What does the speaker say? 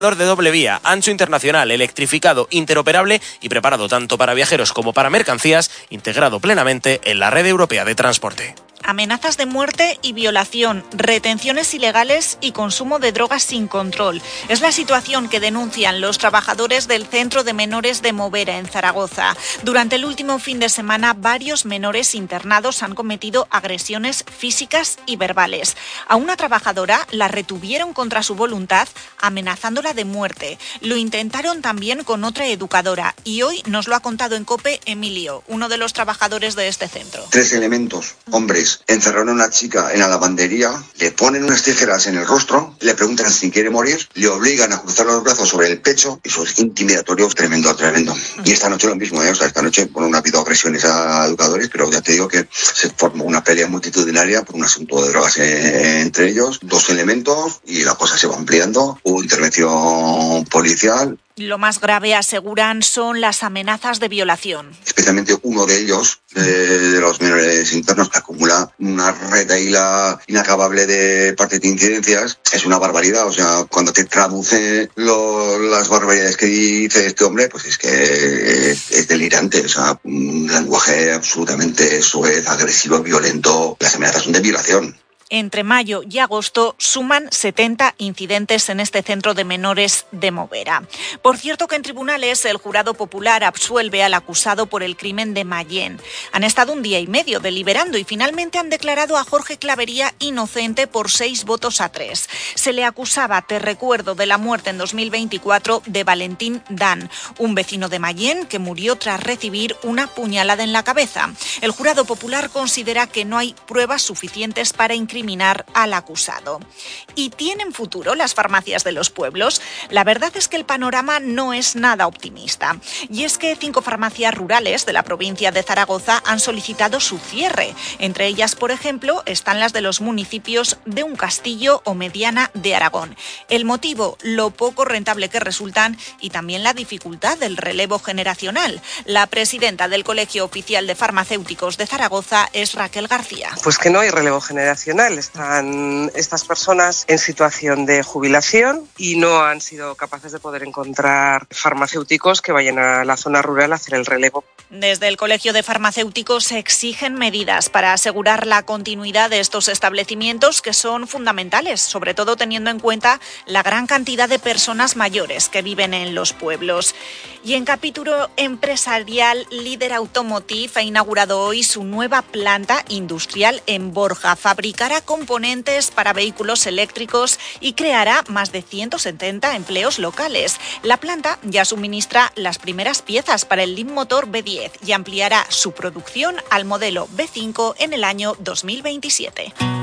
de doble vía, ancho internacional, electrificado, interoperable y preparado tanto para viajeros como para mercancías, integrado plenamente en la red europea de transporte. Amenazas de muerte y violación, retenciones ilegales y consumo de drogas sin control. Es la situación que denuncian los trabajadores del Centro de Menores de Movera, en Zaragoza. Durante el último fin de semana, varios menores internados han cometido agresiones físicas y verbales. A una trabajadora la retuvieron contra su voluntad, amenazándola de muerte. Lo intentaron también con otra educadora y hoy nos lo ha contado en COPE Emilio, uno de los trabajadores de este centro. 3 elementos, hombres, encerraron a una chica en la lavandería, le ponen unas tijeras en el rostro, le preguntan si quiere morir, le obligan a cruzar los brazos sobre el pecho y eso es intimidatorio tremendo. Y esta noche lo mismo, esta noche no ha habido agresiones a educadores, pero ya te digo que se formó una pelea multitudinaria por un asunto de drogas entre ellos, 2 elementos y la cosa se va ampliando, hubo intervención policial. Lo más grave, aseguran, son las amenazas de violación. Especialmente uno de ellos, de los menores internos, que acumula una retahíla inacabable de parte de incidencias. Es una barbaridad, o sea, cuando te traduce las barbaridades que dice este hombre, pues es que es delirante, o sea, un lenguaje absolutamente soez, agresivo, violento. Las amenazas son de violación. Entre mayo y agosto suman 70 incidentes en este centro de menores de Movera. Por cierto que en tribunales el jurado popular absuelve al acusado por el crimen de Mayén. Han estado 1 día y medio deliberando y finalmente han declarado a Jorge Clavería inocente por 6 votos a 3. Se le acusaba, te recuerdo, de la muerte en 2024 de Valentín Dan, un vecino de Mayén que murió tras recibir una puñalada en la cabeza. El jurado popular considera que no hay pruebas suficientes para incriminar al acusado. ¿Y tienen futuro las farmacias de los pueblos? La verdad es que el panorama no es nada optimista. Y es que 5 farmacias rurales de la provincia de Zaragoza han solicitado su cierre. Entre ellas, por ejemplo, están las de los municipios de Un Castillo o Mediana de Aragón. El motivo, lo poco rentable que resultan y también la dificultad del relevo generacional. La presidenta del Colegio Oficial de Farmacéuticos de Zaragoza es Raquel García. Pues que no hay relevo generacional. Están estas personas en situación de jubilación y no han sido capaces de poder encontrar farmacéuticos que vayan a la zona rural a hacer el relevo. Desde el Colegio de Farmacéuticos se exigen medidas para asegurar la continuidad de estos establecimientos que son fundamentales, sobre todo teniendo en cuenta la gran cantidad de personas mayores que viven en los pueblos. Y en capítulo empresarial, Líder Automotive ha inaugurado hoy su nueva planta industrial en Borja. Fabricará componentes para vehículos eléctricos y creará más de 170 empleos locales. La planta ya suministra las primeras piezas para el Leapmotor B10 y ampliará su producción al modelo B5 en el año 2027.